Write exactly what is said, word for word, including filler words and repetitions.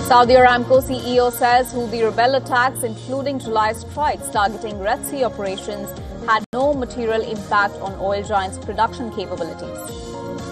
Saudi Aramco C E O says Houthi rebel attacks, including July strikes targeting Red Sea operations, had no material impact on oil giant's production capabilities.